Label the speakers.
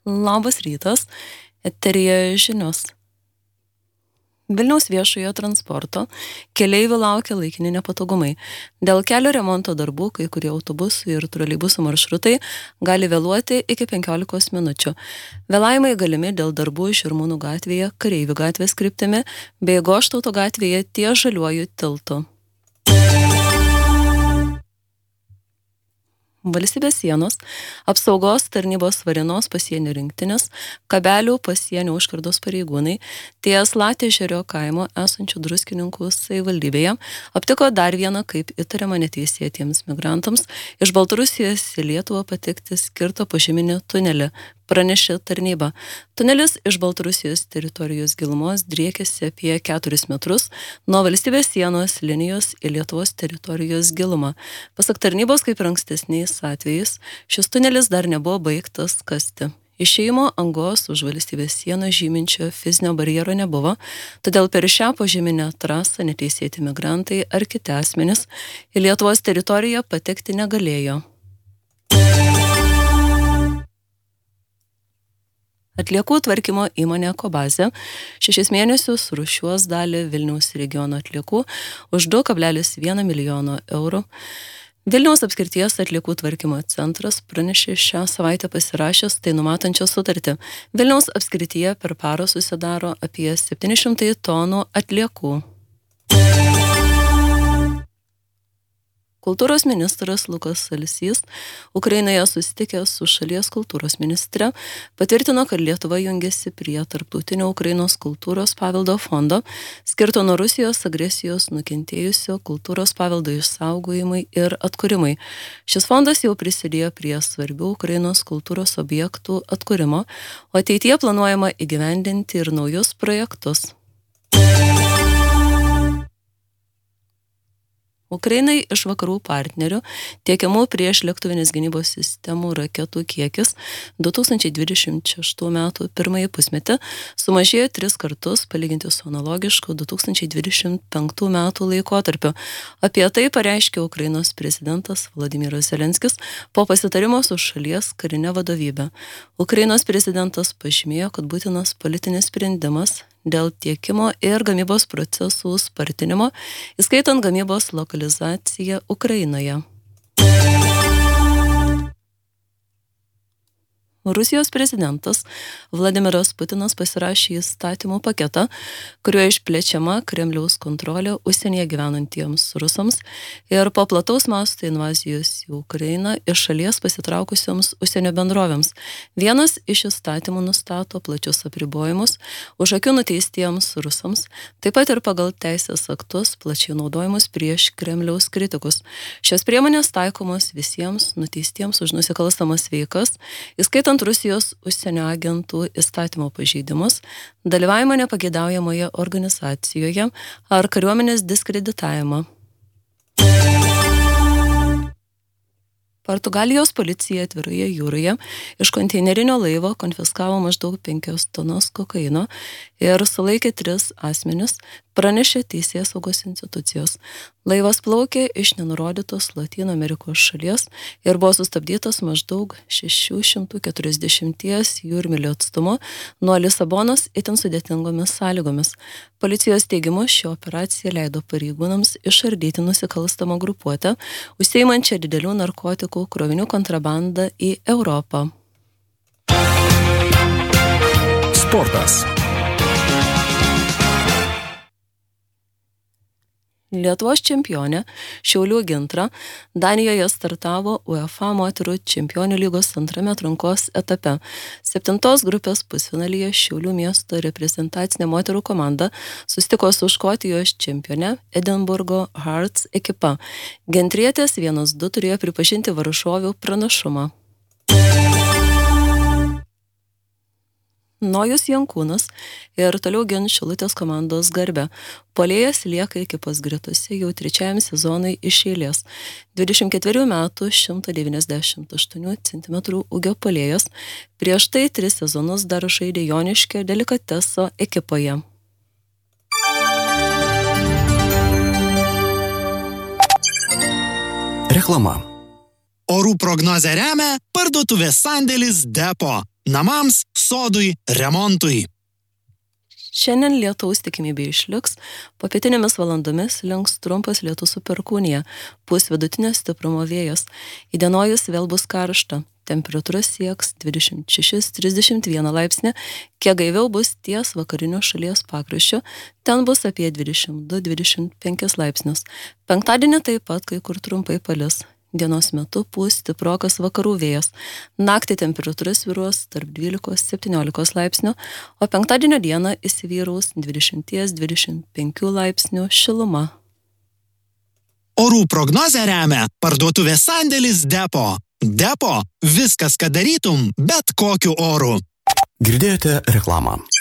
Speaker 1: Labas rytas, eteryje žinios. Vilniaus viešojo transporto keleivių laukia laikini nepatogumai. Dėl kelio remonto darbų kai kurie autobusų ir troleibusų maršrutai gali vėluoti iki 15 minučių. Vėlavimai galimi dėl darbų Žirmūnų gatvėje, Kareivių gatvės kryptimi bei Goštauto gatvėje ties Žaliuoju tiltu. Valstybės sienos apsaugos tarnybos Varėnos pasienio rinktinės, Kabelių pasienio užkardos pareigūnai ties Latėžerio kaimo esančių Druskininkų savivaldybėje aptiko dar vieną kaip įtariamą neteisėtiems migrantams iš Baltarusijos į Lietuvą patekti skirtą požeminį tunelį, pranešė tarnyba. Tunelis iš Baltarusijos teritorijos gilumos driekėsi apie 4 metrus nuo valstybės sienos linijos į Lietuvos teritorijos gilumą. Pasak tarnybos, kaip ir ankstesniais atvejais, šis tunelis dar nebuvo baigtas kasti. Išėjimo angos už valstybės sieną žyminčio fizinio barjero nebuvo, todėl per šią požeminę trasą neteisėti migrantai ar kiti asmenys į Lietuvos teritoriją patekti negalėjo. Atliekų tvarkymo įmonė Ekobazė 6 mėnesius rūšiuos dalį Vilniaus regiono atliekų už 2,1 milijono eurų. Vilniaus apskrities atliekų tvarkymo centras pranešė šią savaitę pasirašęs tai numatančią sutartį. Vilniaus apskrityje per parą susidaro apie 700 tonų atliekų. Kultūros ministras Lukas Salsys Ukrainoje susitikęs su šalies kultūros ministre patvirtino, kad Lietuva jungiasi prie Tarptautinio Ukrainos kultūros paveldo fondo, skirto nuo Rusijos agresijos nukentėjusio kultūros paveldo išsaugojimui ir atkūrimui. Šis fondas jau prisidėjo prie svarbių Ukrainos kultūros objektų atkūrimo, o ateityje planuojama įgyvendinti ir naujus projektus. Ukrainai iš vakarų partnerių tiekiamų priešlėktuvinės gynybos sistemų raketų kiekis 2026 metų pirmąjį pusmetį sumažėjo 3 kartus palyginti su analogišku 2025 metų laikotarpiu. Apie tai pareiškė Ukrainos prezidentas Vladimiras Zelenskis po pasitarimo su šalies karinė vadovybė. Ukrainos prezidentas pažymėjo, kad būtinas politinis sprendimas dėl tiekimo ir gamybos procesų spartinimo, įskaitant gamybos lokalizaciją Ukrainoje. Rusijos prezidentas Vladimiras Putinas pasirašė įstatymų paketą, kuriuo išplečiama Kremliaus kontrolė užsienyje gyvenantiems rusams ir po plataus masto invazijos į Ukrainą iš šalies pasitraukusioms užsienio bendrovėms. Vienas iš įstatymų nustato plačius apribojimus už akių nuteistiems rusams, taip pat ir pagal teisės aktus plačiai naudojimus prieš Kremliaus kritikus. Šios priemonės taikomos visiems nuteistiems už nusikalstamas veikas, įskaitant Rusijos užsienio agentų įstatymo pažeidimus, dalyvavimą nepageidaujamoje organizacijoje ar kariuomenės diskreditavimą. Portugalijos policija atviroje jūroje iš konteinerinio laivo konfiskavo maždaug 5 tonas kokaino ir sulaikė 3 asmenis, pranešė teisėsaugos institucijos. Laivas plaukė iš nenurodytos Lotynų Amerikos šalies ir buvo sustabdytas maždaug 640 jūrmylių atstumu nuo Lisabonos itin sudėtingomis sąlygomis. Policijos teigimu ši operacija leido pareigūnams išardyti nusikalstamą grupuotę, užsiimančią didelių narkotikų krovinių kontrabandą į Europą.
Speaker 2: Sportas.
Speaker 1: Lietuvos čempionė Šiaulių Gintra Danijoje startavo UEFA moterų čempionių lygos antrame atrankos etape. 7 grupės pusfinalyje Šiaulių miesto reprezentacinė moterų komanda susitiko su Škotijos čempione Edinburgo Hearts ekipa. Gentrietės 1-2 turėjo pripažinti varžovių pranašumą. Nojus Jankūnas ir toliau gins Šilutės komandos garbę. Puolėjas lieka ekipos gretose jau 3 sezonui iš eilės. 24 metų 198 cm ūgio puolėjas prieš tai 3 sezonus dar žaidė Joniškio Delikateso ekipoje.
Speaker 2: Reklama.
Speaker 3: Orų prognozę remia parduotuvės sandėlis Depo. namams, sodui, remontui.
Speaker 1: Šiandien lietaus tikimybė išliks, popietinėmis valandomis links trumpas lietus su perkūnija, pūs vidutinio stiprumo vėjas. Įdienojus vėl bus karšta, temperatūra sieks 26-31 laipsnį, kiek gaiviau bus ties vakariniu šalies pakraščiu, ten bus apie 22-25 laipsnius. Penktadienį taip pat kai kur trumpai palis. Dienos metu pūs stiprokas vakarų vėjas. Naktį temperatūra svyruos tarp 12-17 laipsnių, o penktadienio dieną įsivyraus 20-25 laipsnių šiluma.
Speaker 3: Orų prognozę remia parduotuvės sandėlis Depo. Depo – viskas, ką darytum, bet kokiu oru.
Speaker 2: Girdėjote reklamą.